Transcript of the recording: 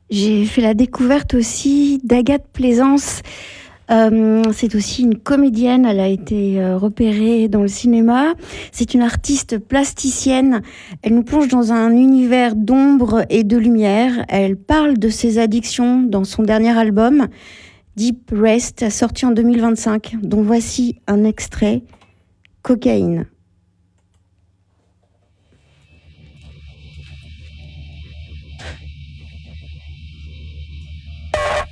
J'ai fait la découverte aussi d'Agathe Plaisance. C'est aussi une comédienne, elle a été repérée dans le cinéma. C'est une artiste plasticienne. Elle nous plonge dans un univers d'ombre et de lumière. Elle parle de ses addictions dans son dernier album, Deep Rest, sorti en 2025, dont voici un extrait, Cocaïne.